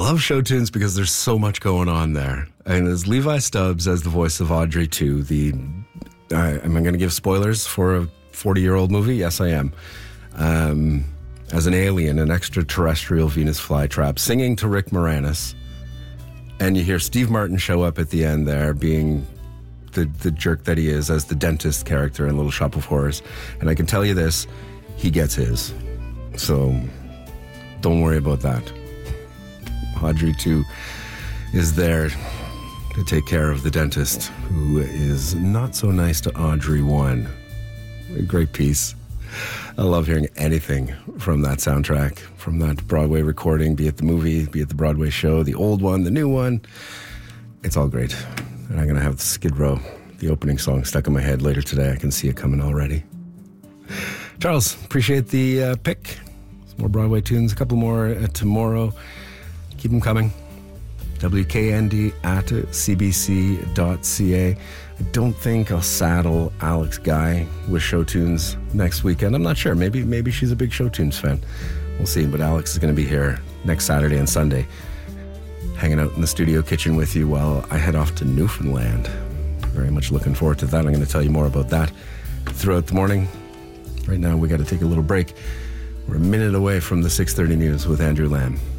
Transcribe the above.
love show tunes because there's so much going on there. And there's Levi Stubbs as the voice of Audrey 2. Am I going to give spoilers for a 40-year-old movie? Yes, I am. As an alien, an extraterrestrial Venus flytrap, singing to Rick Moranis. And you hear Steve Martin show up at the end there, being the jerk that he is as the dentist character in Little Shop of Horrors. And I can tell you this, he gets his. So don't worry about that. Audrey 2 is there to take care of the dentist, who is not so nice to Audrey 1. A great piece. I love hearing anything from that soundtrack, from that Broadway recording, be it the movie, be it the Broadway show, the old one, the new one. It's all great. And I'm going to have Skid Row, the opening song, stuck in my head later today. I can see it coming already. Charles, appreciate the pick. Some more Broadway tunes, a couple more tomorrow. Keep them coming. WKND at cbc.ca. I don't think I'll saddle Alex Guy with show tunes next weekend. I'm not sure. Maybe she's a big show tunes fan. We'll see. But Alex is going to be here next Saturday and Sunday, hanging out in the studio kitchen with you while I head off to Newfoundland. Very much looking forward to that. I'm going to tell you more about that throughout the morning. Right now, we got to take a little break. We're a minute away from the 6:30 news with Andrew Lamb.